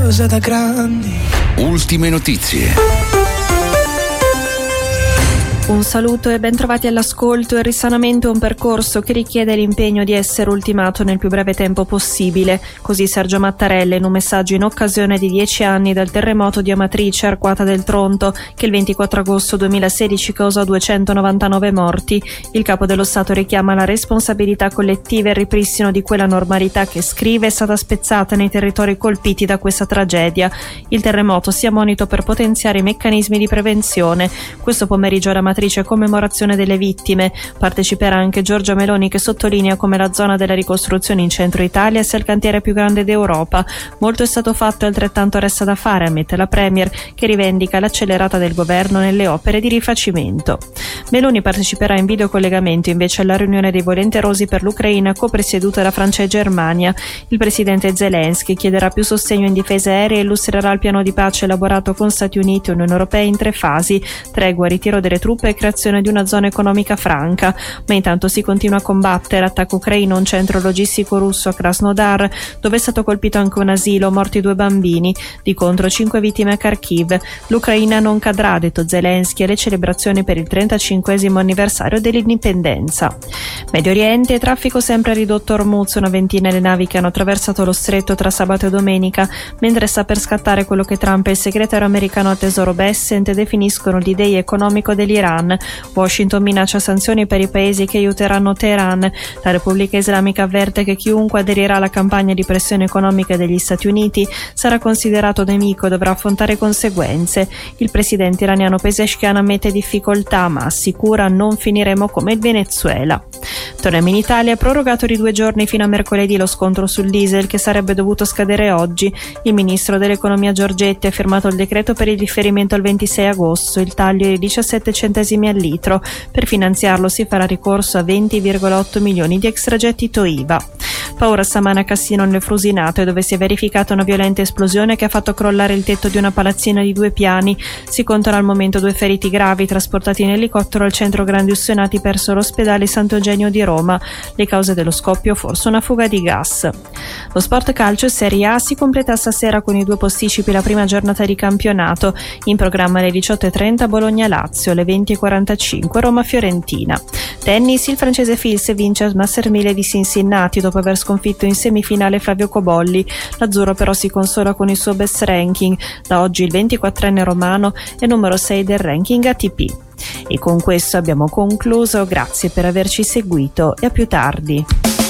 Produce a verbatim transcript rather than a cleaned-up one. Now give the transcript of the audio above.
cose da grandi. Ultime notizie. Un saluto e ben trovati all'ascolto. Il risanamento è un percorso che richiede l'impegno di essere ultimato nel più breve tempo possibile. Così Sergio Mattarella in un messaggio in occasione di dieci anni dal terremoto di Amatrice, Arquata del Tronto, che il ventiquattro agosto duemilasedici causò duecentonovantanove morti. Il capo dello Stato richiama la responsabilità collettiva e il ripristino di quella normalità che, scrive, è stata spezzata nei territori colpiti da questa tragedia. Il terremoto sia monito per potenziare i meccanismi di prevenzione. Questo pomeriggio alla commemorazione delle vittime. Parteciperà anche Giorgia Meloni, che sottolinea come la zona della ricostruzione in centro Italia sia il cantiere più grande d'Europa. Molto è stato fatto e altrettanto resta da fare, ammette la Premier, che rivendica l'accelerata del governo nelle opere di rifacimento. Meloni parteciperà in videocollegamento invece alla riunione dei volenterosi per l'Ucraina co-presieduta da Francia e Germania. Il presidente Zelensky chiederà più sostegno in difesa aerea e illustrerà il piano di pace elaborato con Stati Uniti e Unione Europea in tre fasi: tregua, ritiro delle truppe e creazione di una zona economica franca. Ma intanto si continua a combattere. Attacco ucraino a un centro logistico russo a Krasnodar, dove è stato colpito anche un asilo, morti due bambini. Di contro cinque vittime a Kharkiv. L'Ucraina non cadrà, ha detto Zelensky, alle celebrazioni per il trentacinquesimo anniversario dell'indipendenza. Medio Oriente, traffico sempre ridotto a Hormuz, una ventina le navi che hanno attraversato lo stretto tra sabato e domenica, mentre sta per scattare quello che Trump e il segretario americano al tesoro Bessent definiscono l'D Day economico dell'Iran. Washington minaccia sanzioni per i paesi che aiuteranno Teheran. La Repubblica Islamica avverte che chiunque aderirà alla campagna di pressione economica degli Stati Uniti sarà considerato nemico e dovrà affrontare conseguenze. Il presidente iraniano Pezeshkian ammette difficoltà, ma assicura: non finiremo come il Venezuela. Torniamo in Italia. Prorogato di due giorni fino a mercoledì lo scontro sul diesel, che sarebbe dovuto scadere oggi. Il ministro dell'economia Giorgetti ha firmato il decreto per il differimento al ventisei agosto. Il taglio è di diciassette centesimi al litro. Per finanziarlo si farà ricorso a venti virgola otto milioni di extragettito I V A. Paura stamane a Cassino nel Frusinate, dove si è verificata una violenta esplosione che ha fatto crollare il tetto di una palazzina di due piani. Si contano al momento due feriti gravi trasportati in elicottero al centro Grandi Ustionati presso l'ospedale Sant'Eugenio di Roma. Le cause dello scoppio: forse una fuga di gas. Lo sport calcio Serie A si completa stasera con i due posticipi la prima giornata di campionato. In programma alle diciotto e trenta Bologna-Lazio, alle venti e quarantacinque Roma-Fiorentina. Tennis, il francese Fils vince al Master mille di Cincinnati dopo aver sconfitto in semifinale Flavio Cobolli. L'azzurro però si consola con il suo best ranking. Da oggi il ventiquattrenne romano è numero sei del ranking A T P. E con questo abbiamo concluso. Grazie per averci seguito e a più tardi.